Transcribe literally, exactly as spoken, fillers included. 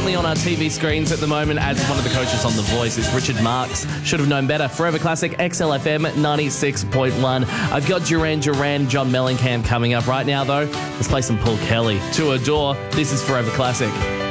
currently on our T V screens at the moment as one of the coaches on The Voice is Richard Marks. Should have known better. Forever Classic, X L F M ninety-six point one. I've got Duran Duran, John Mellencamp coming up right now, though. Let's play some Paul Kelly. To Adore, this is Forever Classic.